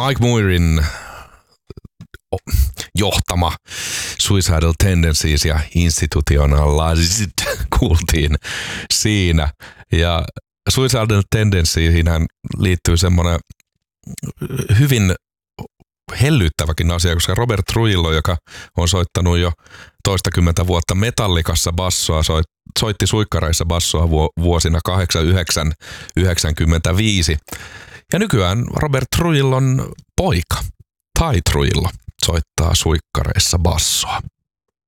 Mike Muirin johtama Suicidal Tendencies ja Institutionalized kuultiin siinä. Ja Suicidal Tendencyhän liittyy semmoinen hyvin hellyttäväkin asia, koska Robert Trujillo, joka on soittanut jo toistakymmentä vuotta Metallicassa bassoa, soitti suikkareissa bassoa vuosina 89-95. Ja nykyään Robert Trujillon poika, Ty Trujillo, soittaa suikkareissa bassoa.